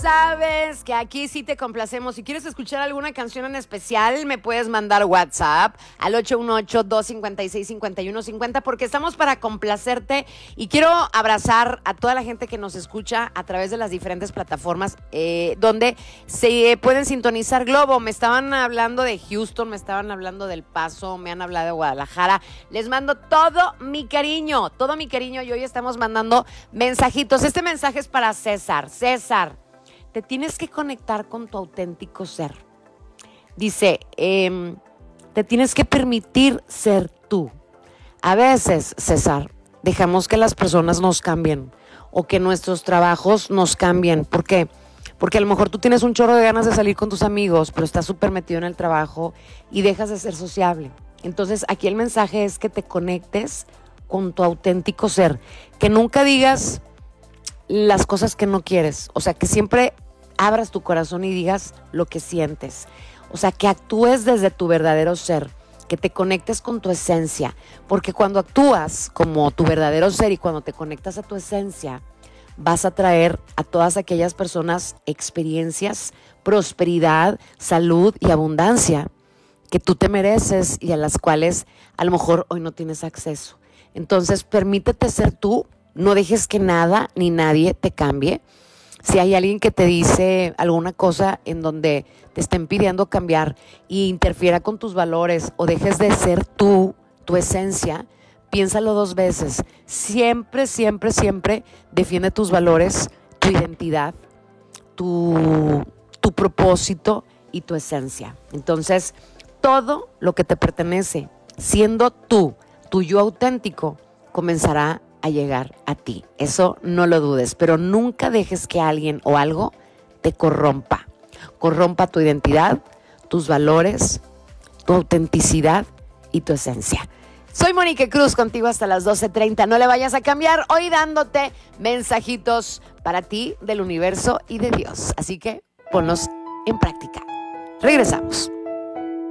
sabes que aquí sí te complacemos. Si quieres escuchar alguna canción en especial, me puedes mandar WhatsApp al 818-256-5150 porque estamos para complacerte y quiero abrazar a toda la gente que nos escucha a través de las diferentes plataformas donde se pueden sintonizar Globo. Me estaban hablando de Houston, me estaban hablando del Paso, me han hablado de Guadalajara. Les mando todo mi cariño y hoy estamos mandando mensajitos. Este mensaje es para César. César, te tienes que conectar con tu auténtico ser. Dice, te tienes que permitir ser tú. A veces, César, dejamos que las personas nos cambien o que nuestros trabajos nos cambien. ¿Por qué? Porque a lo mejor tú tienes un chorro de ganas de salir con tus amigos, pero estás súper metido en el trabajo y dejas de ser sociable. Entonces, aquí el mensaje es que te conectes con tu auténtico ser. Que nunca digas las cosas que no quieres. O sea, que siempre abras tu corazón y digas lo que sientes. O sea, que actúes desde tu verdadero ser. Que te conectes con tu esencia. Porque cuando actúas como tu verdadero ser y cuando te conectas a tu esencia, vas a traer a todas aquellas personas experiencias, prosperidad, salud y abundancia que tú te mereces y a las cuales a lo mejor hoy no tienes acceso. Entonces, permítete ser tú, no dejes que nada ni nadie te cambie. Si hay alguien que te dice alguna cosa en donde te estén pidiendo cambiar y interfiera con tus valores o dejes de ser tú, tu esencia, piénsalo 2 veces. Siempre, siempre, siempre defiende tus valores, tu identidad, tu propósito y tu esencia. Entonces, todo lo que te pertenece, siendo tú, tu yo auténtico, comenzará a llegar a ti. Eso no lo dudes, pero nunca dejes que alguien o algo te corrompa. Corrompa tu identidad, tus valores, tu autenticidad y tu esencia. Soy Monique Cruz, contigo hasta las 12:30. No le vayas a cambiar, hoy dándote mensajitos para ti del universo y de Dios. Así que ponlos en práctica. Regresamos.